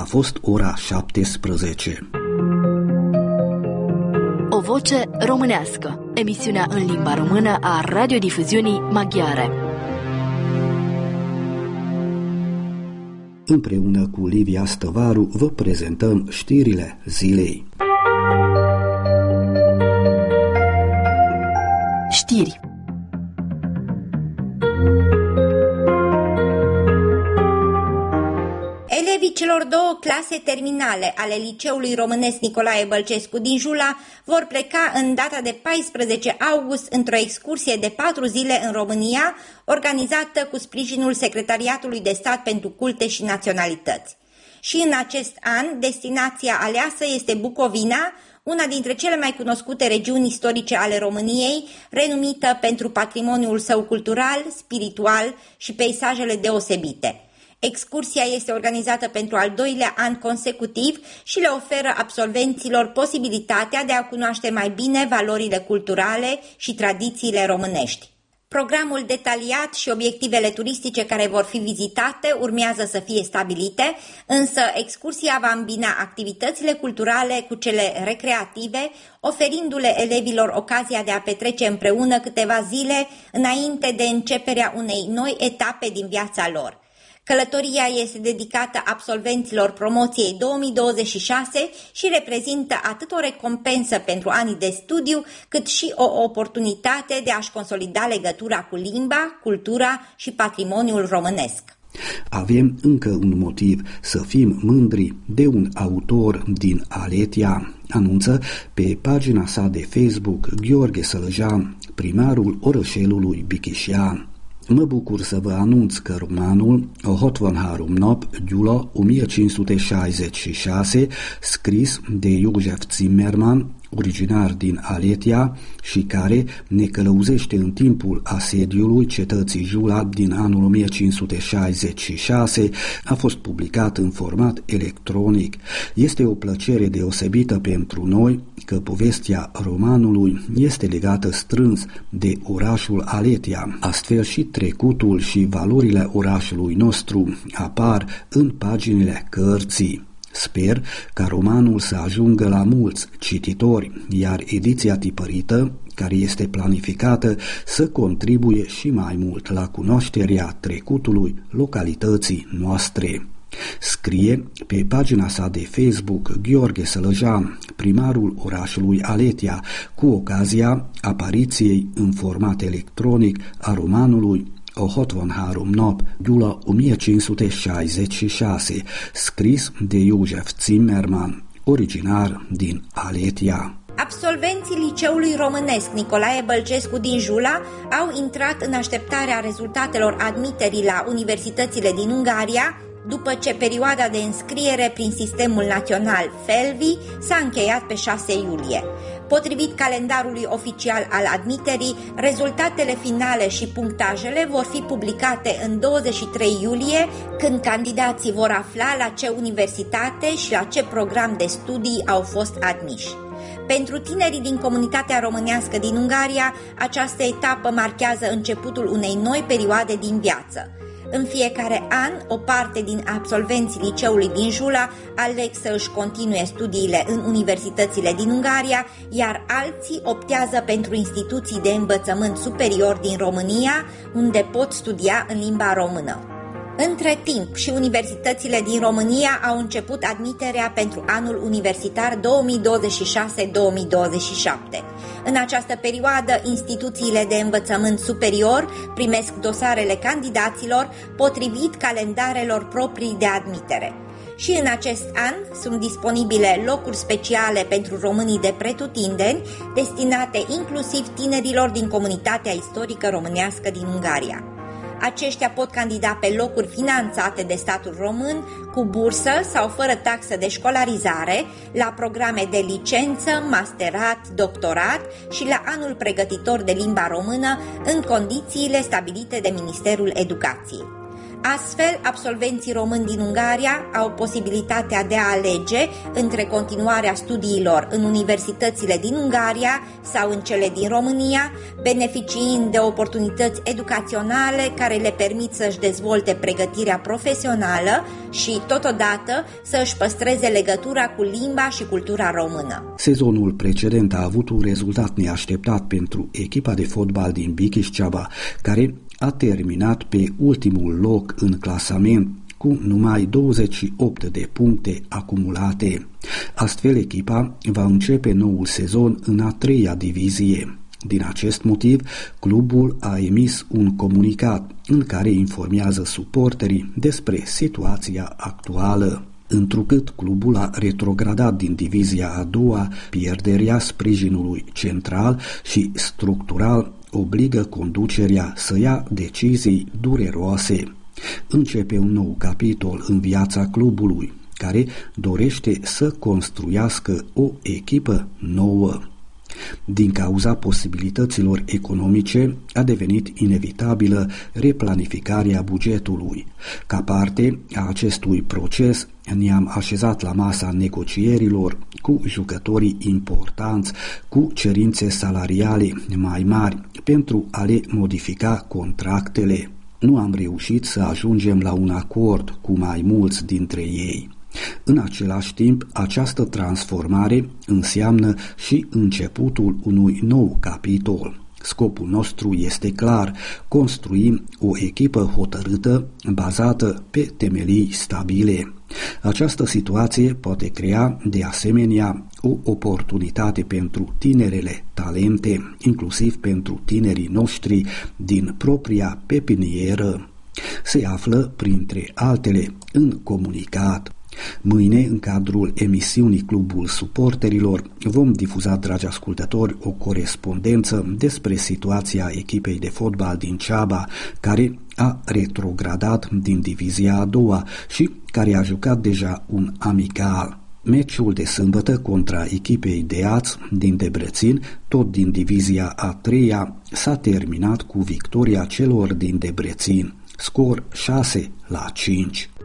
fost ora 17. O voce românească, emisiunea în limba română a radiodifuziunii maghiare. Împreună cu Livia Stăvaru vă prezentăm știrile zilei. Știri. Elevii celor două clase terminale ale Liceului Românesc Nicolae Bălcescu din Jula vor pleca în data de 14 august într-o excursie de 4 zile în România, organizată cu sprijinul Secretariatului de Stat pentru Culte și Naționalități. Și în acest an, destinația aleasă este Bucovina, una dintre cele mai cunoscute regiuni istorice ale României, renumită pentru patrimoniul său cultural, spiritual și peisajele deosebite. Excursia este organizată pentru al doilea an consecutiv și le oferă absolvenților posibilitatea de a cunoaște mai bine valorile culturale și tradițiile românești. Programul detaliat și obiectivele turistice care vor fi vizitate urmează să fie stabilite, însă excursia va îmbina activitățile culturale cu cele recreative, oferindu-le elevilor ocazia de a petrece împreună câteva zile înainte de începerea unei noi etape din viața lor. Călătoria este dedicată absolvenților promoției 2026 și reprezintă atât o recompensă pentru anii de studiu, cât și o oportunitate de a-și consolida legătura cu limba, cultura și patrimoniul românesc. Avem încă un motiv să fim mândri de un autor din Aletia, anunță pe pagina sa de Facebook Gheorghe Sălăjan, primarul orășelului Bichișia. Mă bucur să vă anunț că romanul Ohotvonhárom nap, Gyula 1566, scris de József Zimmermann, originar din Aletia și care ne călăuzește în timpul asediului cetății Jula din anul 1566, a fost publicat în format electronic. Este o plăcere deosebită pentru noi că povestea romanului este legată strâns de orașul Aletia. Astfel și trecutul și valorile orașului nostru apar în paginile cărții. Sper ca romanul să ajungă la mulți cititori, iar ediția tipărită, care este planificată, să contribuie și mai mult la cunoașterea trecutului localității noastre. Scrie pe pagina sa de Facebook Gheorghe Sălăjan, primarul orașului Aletia, cu ocazia apariției în format electronic a romanului Ohotvonhárom nap, Gyula 1566, scris de József Zimmermann, originar din Aletia. Absolvenții Liceului Românesc Nicolae Bălcescu din Jula au intrat în așteptarea rezultatelor admiterii la universitățile din Ungaria, după ce perioada de înscriere prin sistemul național FELVI s-a încheiat pe 6 iulie. Potrivit calendarului oficial al admiterii, rezultatele finale și punctajele vor fi publicate în 23 iulie, când candidații vor afla la ce universitate și la ce program de studii au fost admiși. Pentru tinerii din comunitatea românească din Ungaria, această etapă marchează începutul unei noi perioade din viață. În fiecare an, o parte din absolvenții liceului din Jula aleg să își continue studiile în universitățile din Ungaria, iar alții optează pentru instituții de învățământ superior din România, unde pot studia în limba română. Între timp, și universitățile din România au început admiterea pentru anul universitar 2026-2027. În această perioadă, instituțiile de învățământ superior primesc dosarele candidaților potrivit calendarelor proprii de admitere. Și în acest an sunt disponibile locuri speciale pentru românii de pretutindeni, destinate inclusiv tinerilor din comunitatea istorică românească din Ungaria. Aceștia pot candida pe locuri finanțate de statul român, cu bursă sau fără taxă de școlarizare, la programe de licență, masterat, doctorat și la anul pregătitor de limba română, în condițiile stabilite de Ministerul Educației. Astfel, absolvenții români din Ungaria au posibilitatea de a alege între continuarea studiilor în universitățile din Ungaria sau în cele din România, beneficiind de oportunități educaționale care le permit să-și dezvolte pregătirea profesională și, totodată, să își păstreze legătura cu limba și cultura română. Sezonul precedent a avut un rezultat neașteptat pentru echipa de fotbal din Bikișceaba, care a terminat pe ultimul loc în clasament cu numai 28 de puncte acumulate. Astfel, echipa va începe noul sezon în a 3-a divizie. Din acest motiv, clubul a emis un comunicat în care informează suporterii despre situația actuală. Întrucât clubul a retrogradat din divizia a doua, pierderea sprijinului central și structural obligă conducerea să ia decizii dureroase. Începe un nou capitol în viața clubului, care dorește să construiască o echipă nouă. Din cauza posibilităților economice, a devenit inevitabilă replanificarea bugetului. Ca parte a acestui proces, ne-am așezat la masa negocierilor cu jucătorii importanți, cu cerințe salariale mai mari pentru a le modifica contractele. Nu am reușit să ajungem la un acord cu mai mulți dintre ei. În același timp, această transformare înseamnă și începutul unui nou capitol. Scopul nostru este clar: construim o echipă hotărâtă, bazată pe temelii stabile. Această situație poate crea, de asemenea, o oportunitate pentru tinerele talente, inclusiv pentru tinerii noștri din propria pepinieră. Se află, printre altele, în comunicat. Mâine, în cadrul emisiunii Clubul Suporterilor, vom difuza, dragi ascultători, o corespondență despre situația echipei de fotbal din Ceaba, care a retrogradat din divizia a doua și care a jucat deja un amical. Meciul de sâmbătă contra echipei de Aț din Debrețin, tot din divizia a treia, s-a terminat cu victoria celor din Debrețin, scor 6-5.